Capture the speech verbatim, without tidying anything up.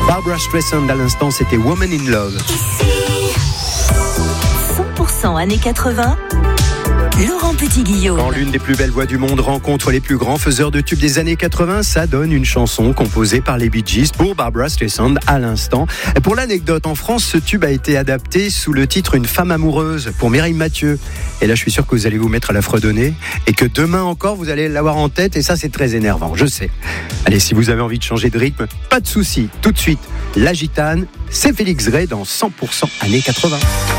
Barbra Streisand à l'instant, c'était Woman in Love. cent pour cent années quatre-vingts, Laurent Petit-Guillaume. Quand l'une des plus belles voix du monde rencontre les plus grands faiseurs de tubes des années quatre-vingts, ça donne une chanson composée par les Bee Gees pour Barbra Streisand à l'instant. Et pour l'anecdote, en France, ce tube a été adapté sous le titre Une femme amoureuse pour Mireille Mathieu. Et là, je suis sûr que vous allez vous mettre à la fredonner et que demain encore, vous allez l'avoir en tête. Et ça, c'est très énervant, je sais. Allez, si vous avez envie de changer de rythme, pas de souci. Tout de suite, La Gitane, c'est Félix Gray dans cent pour cent années quatre-vingts.